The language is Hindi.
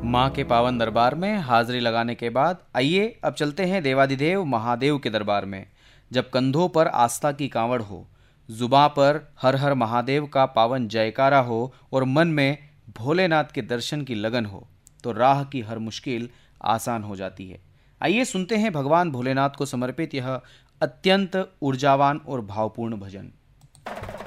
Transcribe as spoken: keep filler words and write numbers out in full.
माँ के पावन दरबार में हाजिरी लगाने के बाद आइए अब चलते हैं देवाधिदेव महादेव के दरबार में। जब कंधों पर आस्था की कांवड़ हो, जुबां पर हर हर महादेव का पावन जयकारा हो और मन में भोलेनाथ के दर्शन की लगन हो, तो राह की हर मुश्किल आसान हो जाती है। आइए सुनते हैं भगवान भोलेनाथ को समर्पित यह अत्यंत ऊर्जावान और भावपूर्ण भजन।